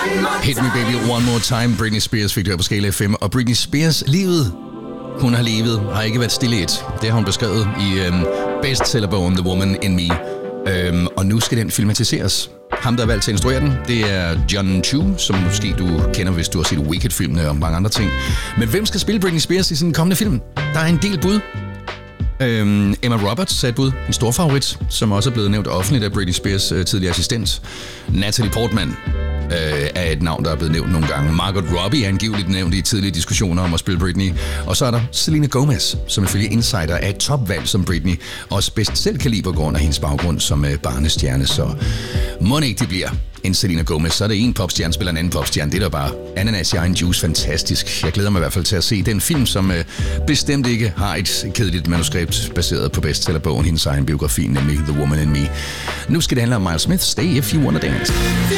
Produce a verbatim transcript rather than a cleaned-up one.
Hit Me Baby One More Time. Britney Spears fik det her på Skala F M. Og Britney Spears, livet hun har levet, har ikke været stille et. Det har hun beskrevet i øhm, bestsellerbogen The Woman in Me. Øhm, og nu skal den filmatiseres. Ham, der er valgt til at instruere den, det er John Chu, som måske du kender, hvis du har set Wicked-filmene og mange andre ting. Men hvem skal spille Britney Spears i sådan en kommende film? Der er en del bud. Øhm, Emma Roberts er et bud, en stor favorit, som også er blevet nævnt offentligt af Britney Spears øh, tidligere assistent. Natalie Portman øh, er et navn, der er blevet nævnt nogle gange. Margot Robbie er angiveligt nævnt i tidlige diskussioner om at spille Britney. Og så er der Selena Gomez, som ifølge Insider er et topvalg som Britney, også bedst selv kaliber grund af hendes baggrund som øh, barnestjerne. Så må ikke det bliver en Selena Gomez, så er det en popstjerne spiller en anden popstjerne. Det er da bare ananas i egen juice fantastisk. Jeg glæder mig i hvert fald til at se den film, som øh, bestemt ikke har et kedeligt manuskript baseret på bestsellerbogen, hendes egen biografi, nemlig The Woman in Me. Nu skal det handle om Miles Smith, Stay If You Wanna Dance.